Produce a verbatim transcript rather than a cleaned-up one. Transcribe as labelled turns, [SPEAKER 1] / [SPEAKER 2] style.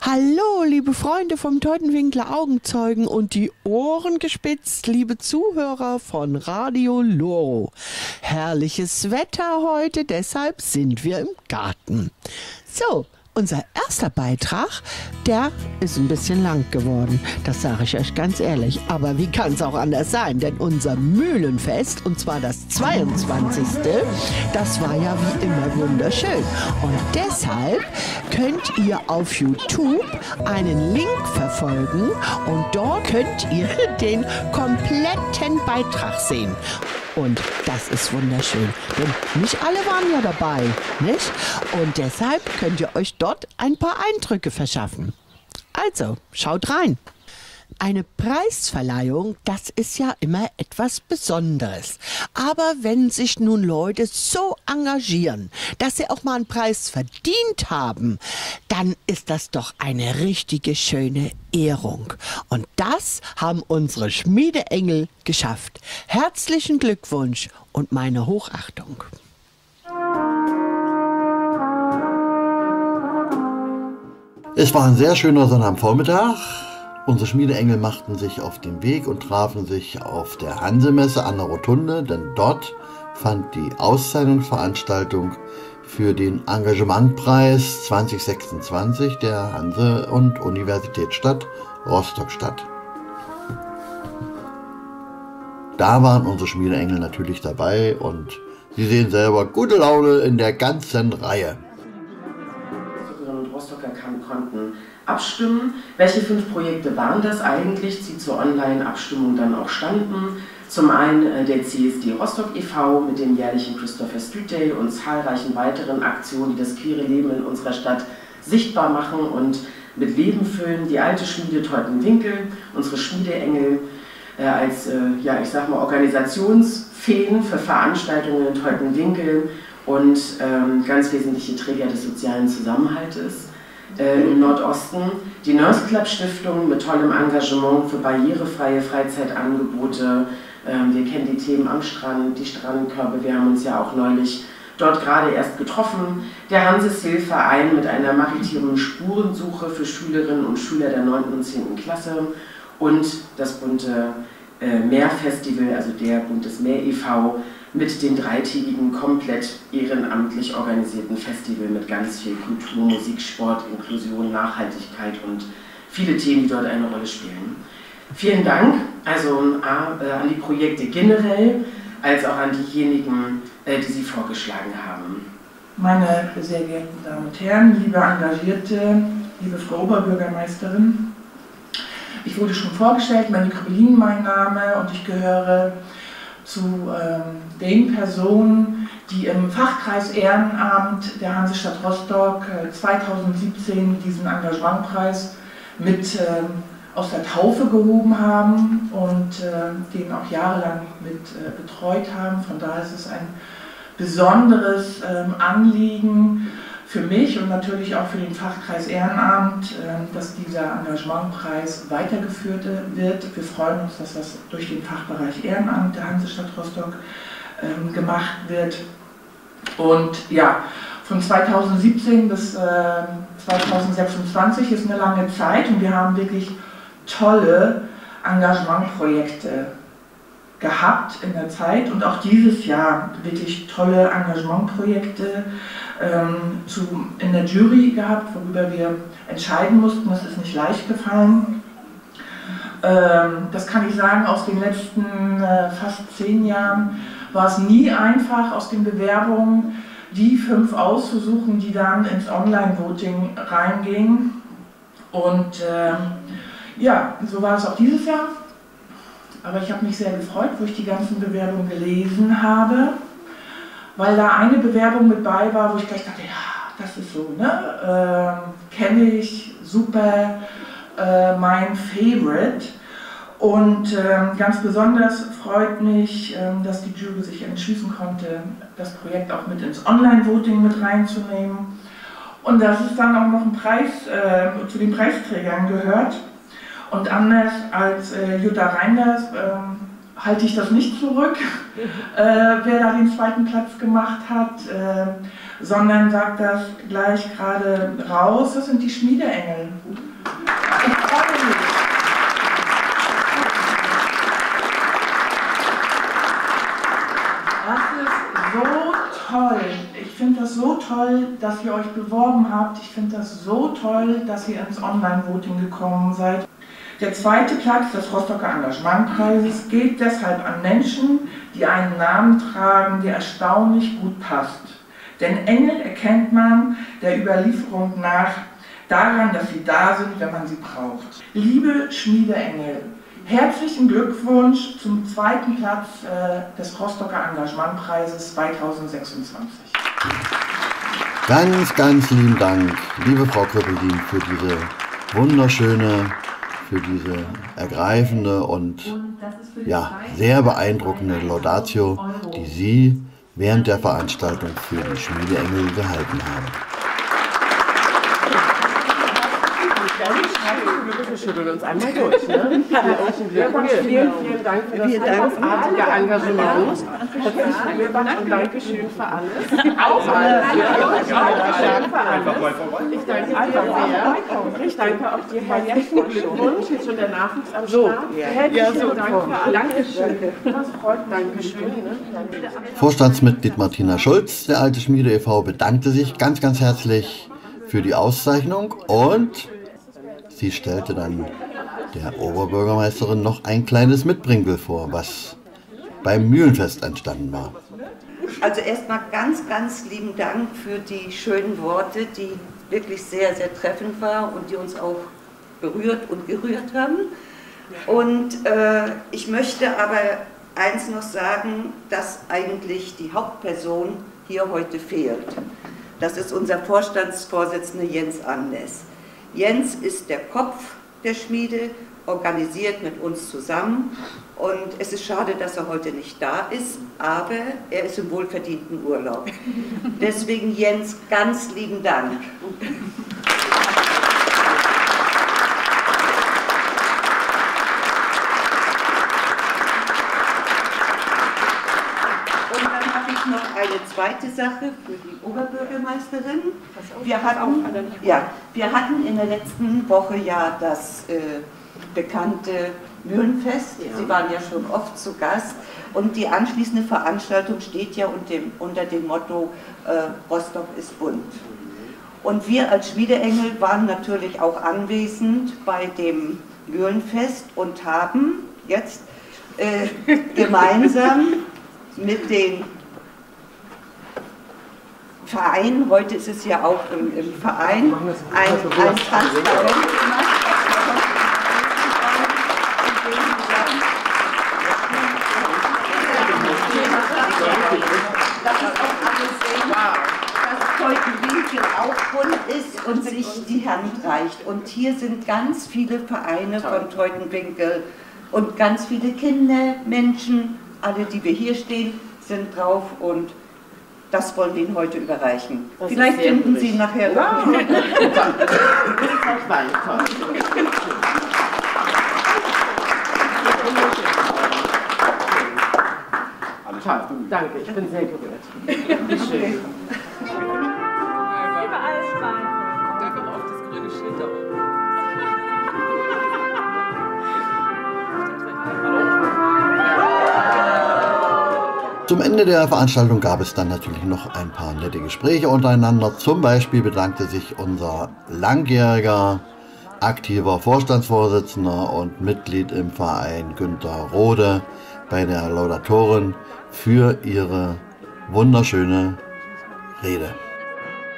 [SPEAKER 1] Hallo, liebe Freunde vom Teutenwinkler Augenzeugen und die Ohren gespitzt, liebe Zuhörer von Radio Loro. Herrliches Wetter heute, deshalb sind wir im Garten. So, unser erster Beitrag, der ist ein bisschen lang geworden, das sage ich euch ganz ehrlich. Aber wie kann es auch anders sein? Denn unser Mühlenfest, und zwar das zweiundzwanzigste, das war ja wie immer wunderschön. Und deshalb könnt ihr auf YouTube einen Link verfolgen und dort könnt ihr den kompletten Beitrag sehen. Und das ist wunderschön, denn nicht alle waren ja dabei, nicht? Und deshalb könnt ihr euch dort ein paar Eindrücke verschaffen. Also, schaut rein. Eine Preisverleihung, das ist ja immer etwas Besonderes. Aber wenn sich nun Leute so engagieren, dass sie auch mal einen Preis verdient haben, dann ist das doch eine richtige schöne Ehrung. Und das haben unsere Schmiedeengel geschafft. Herzlichen Glückwunsch und meine Hochachtung.
[SPEAKER 2] Es war ein sehr schöner Sonnabendvormittag. Unsere Schmiedeengel machten sich auf den Weg und trafen sich auf der Hansemesse an der Rotunde, denn dort fand die Auszeichnungsveranstaltung für den Engagementpreis zwanzig sechsundzwanzig der Hanse- und Universitätsstadt Rostock statt. Da waren unsere Schmiedeengel natürlich dabei und Sie sehen selber gute Laune in der ganzen Reihe.
[SPEAKER 3] Und Rostocker konnten abstimmen. Welche fünf Projekte waren das eigentlich, die zur Online-Abstimmung dann auch standen? Zum einen der C S D Rostock e V mit dem jährlichen Christopher Street Day und zahlreichen weiteren Aktionen, die das queere Leben in unserer Stadt sichtbar machen und mit Leben füllen. Die alte Schmiede Teutenwinkel, unsere Schmiedeengel äh, als, äh, ja, ich sag mal, Organisationsfeen für Veranstaltungen in Teutenwinkel und ähm, ganz wesentliche Träger des sozialen Zusammenhaltes äh, im Nordosten. Die Nurse Club Stiftung mit tollem Engagement für barrierefreie Freizeitangebote. Ähm, wir kennen die Themen am Strand, die Strandkörbe. Wir haben uns ja auch neulich dort gerade erst getroffen. Der Hanses-Hilf-Verein mit einer maritimen Spurensuche für Schülerinnen und Schüler der neunten und zehnten Klasse und das bunte äh, Meerfestival, also der Bundesmeer e V mit dem dreitägigen, komplett ehrenamtlich organisierten Festival mit ganz viel Kultur, Musik, Sport, Inklusion, Nachhaltigkeit und viele Themen, die dort eine Rolle spielen. Vielen Dank also äh, an die Projekte generell, als auch an diejenigen, äh, die Sie vorgeschlagen haben.
[SPEAKER 4] Meine sehr geehrten Damen und Herren, liebe Engagierte, liebe Frau Oberbürgermeisterin, ich wurde schon vorgestellt, meine Krüppelin mein Name und ich gehöre zu ähm, den Personen, die im Fachkreis Ehrenamt der Hansestadt Rostock äh, zweitausendsiebzehn diesen Engagementpreis mit ähm, aus der Taufe gehoben haben und äh, den auch jahrelang mit äh, betreut haben. Von daher ist es ein besonderes ähm, Anliegen für mich und natürlich auch für den Fachkreis Ehrenamt, äh, dass dieser Engagementpreis weitergeführt wird. Wir freuen uns, dass das durch den Fachbereich Ehrenamt der Hansestadt Rostock äh, gemacht wird. Und ja, von zweitausendsiebzehn bis äh, zweitausendsechsundzwanzig ist eine lange Zeit und wir haben wirklich tolle Engagementprojekte gehabt in der Zeit und auch dieses Jahr wirklich tolle Engagementprojekte ähm, zu, in der Jury gehabt, worüber wir entscheiden mussten. Das ist nicht leicht gefallen. Ähm, das kann ich sagen, aus den letzten äh, fast zehn Jahren war es nie einfach, aus den Bewerbungen die fünf auszusuchen, die dann ins Online-Voting reingingen. Und ähm, ja, so war es auch dieses Jahr. Aber ich habe mich sehr gefreut, wo ich die ganzen Bewerbungen gelesen habe, weil da eine Bewerbung mit bei war, wo ich gleich dachte, ja, das ist so, ne? Äh, kenne ich, super, äh, mein Favorite. Und äh, ganz besonders freut mich, äh, dass die Jury sich entschließen konnte, das Projekt auch mit ins Online-Voting mit reinzunehmen. Und dass es dann auch noch ein Preis äh, zu den Preisträgern gehört. Und anders als äh, Jutta Reinders äh, halte ich das nicht zurück, äh, wer da den zweiten Platz gemacht hat, äh, sondern sage das gleich gerade raus, das sind die Schmiedeengel. Ich freue mich. Das ist so toll. Ich finde das so toll, dass ihr euch beworben habt. Ich finde das so toll, dass ihr ins Online-Voting gekommen seid. Der zweite Platz des Rostocker Engagementpreises geht deshalb an Menschen, die einen Namen tragen, der erstaunlich gut passt. Denn Engel erkennt man der Überlieferung nach daran, dass sie da sind, wenn man sie braucht. Liebe Schmiedeengel, herzlichen Glückwunsch zum zweiten Platz äh, des Rostocker Engagementpreises zweitausendsechsundzwanzig.
[SPEAKER 2] Ganz, ganz lieben Dank, liebe Frau Kröppeldien, für diese wunderschöne, für diese ergreifende und ja, sehr beeindruckende Laudatio, die Sie während der Veranstaltung für die Schmiedeengel gehalten haben.
[SPEAKER 3] Wir schütteln uns einmal durch. Ne? Vielen, vielen Dank für das großartige Engagement. Herzlichen Glückwunsch und Dankeschön für alles. Auch alles. Ich danke einfach sehr. Ich danke auch dir. Herzlichen Glückwunsch. Jetzt schon der Nachwuchs am Start. Herzlichen Dank für alles. Dankeschön. Das freut Dankeschön.
[SPEAKER 2] Vorstandsmitglied Martina Schulz, der Alte Schmiede e V, bedankte sich ganz, ganz herzlich für die Auszeichnung und sie stellte dann der Oberbürgermeisterin noch ein kleines Mitbringsel vor, was beim Mühlenfest entstanden war.
[SPEAKER 5] Also erstmal ganz, ganz lieben Dank für die schönen Worte, die wirklich sehr, sehr treffend waren und die uns auch berührt und gerührt haben. Und äh, ich möchte aber eins noch sagen, dass eigentlich die Hauptperson hier heute fehlt. Das ist unser Vorstandsvorsitzender Jens Andes. Jens ist der Kopf der Schmiede, organisiert mit uns zusammen und es ist schade, dass er heute nicht da ist, aber er ist im wohlverdienten Urlaub. Deswegen Jens, ganz lieben Dank. Noch eine zweite Sache für die Oberbürgermeisterin. Wir hatten, ja, wir hatten in der letzten Woche ja das äh, bekannte Mühlenfest. Ja. Sie waren ja schon oft zu Gast. Und die anschließende Veranstaltung steht ja unter dem, unter dem Motto äh, Rostock ist bunt. Und wir als Schmiedeengel waren natürlich auch anwesend bei dem Mühlenfest und haben jetzt äh, gemeinsam mit den Verein, heute ist es ja auch im, im Verein, ein, ein Transparent gemacht. Das ist auch alles sehen, dass Teutenwinkel auch bunt ist und sich die Hand reicht. Und hier sind ganz viele Vereine von Teutenwinkel und ganz viele Kinder, Menschen, alle, die wir hier stehen, sind drauf und das wollen wir Ihnen heute überreichen. Das Vielleicht finden Sie nachher
[SPEAKER 3] ja.
[SPEAKER 5] noch.
[SPEAKER 3] Danke, ich bin sehr gerührt. Wie schön.
[SPEAKER 6] Überall Schwein. Da kommt auf das grüne Schild da oben.
[SPEAKER 2] Zum Ende der Veranstaltung gab es dann natürlich noch ein paar nette Gespräche untereinander. Zum Beispiel bedankte sich unser langjähriger, aktiver Vorstandsvorsitzender und Mitglied im Verein Günter Rode bei der Laudatorin für ihre wunderschöne Rede.